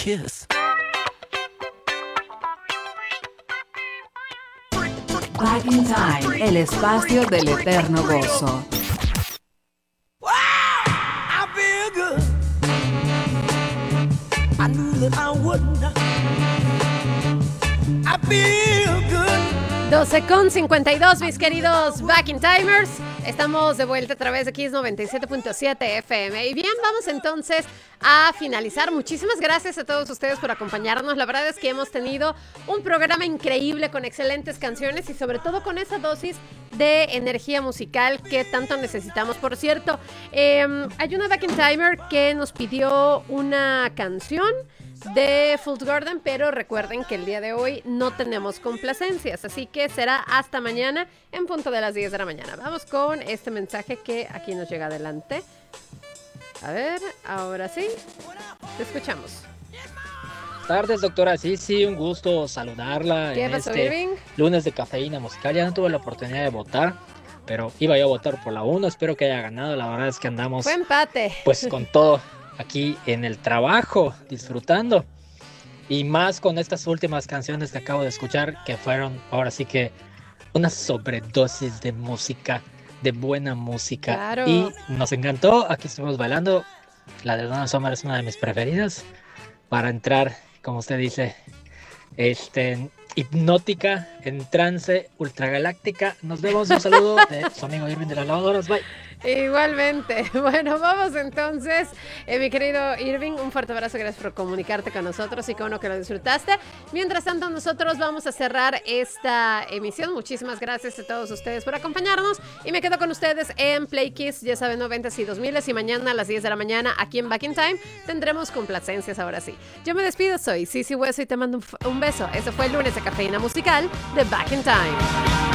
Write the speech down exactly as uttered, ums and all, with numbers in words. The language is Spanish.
kiss. Back in Time, el espacio del eterno gozo. Wow, I feel good. I knew that I wouldn't. I feel good. doce con cincuenta y dos, mis queridos Back in Timers. Estamos de vuelta a través de Kiss noventa y siete punto siete F M. Y bien, vamos entonces a finalizar. Muchísimas gracias a todos ustedes por acompañarnos. La verdad es que hemos tenido un programa increíble con excelentes canciones y sobre todo con esa dosis de energía musical que tanto necesitamos. Por cierto, eh, hay una Back in Timer que nos pidió una canción de Fools Garden, pero recuerden que el día de hoy no tenemos complacencias, así que será hasta mañana en punto de las diez de la mañana. Vamos con este mensaje que aquí nos llega adelante. A ver, ahora sí, te escuchamos. Tardes, doctora. Sí, sí, un gusto saludarla. ¿Qué en pasó, este Irving? lunes de cafeína musical. Ya no tuve la oportunidad de votar, pero iba yo a votar por la uno. Espero que haya ganado. La verdad es que andamos Fue empate. pues con todo aquí en el trabajo, disfrutando. Y más con estas últimas canciones que acabo de escuchar, que fueron ahora sí que una sobredosis de música, de buena música. Claro. Y nos encantó. Aquí estuvimos bailando. La de Donna Summer es una de mis preferidas para entrar, como usted dice, este, hipnótica, en trance, ultragaláctica. Nos vemos. Un saludo de su amigo Irving de las lavadoras. Bye. Igualmente. Bueno, vamos entonces, eh, mi querido Irving, un fuerte abrazo, gracias por comunicarte con nosotros y con lo que lo disfrutaste. Mientras tanto, nosotros vamos a cerrar esta emisión. Muchísimas gracias a todos ustedes por acompañarnos y me quedo con ustedes en Play Kiss, ya saben, noventas y dos miles, y mañana a las diez de la mañana aquí en Back in Time tendremos complacencias ahora sí. Yo me despido, soy Sisi Hueso y te mando un, f- un beso. Eso fue el lunes de Cafeína Musical de Back in Time.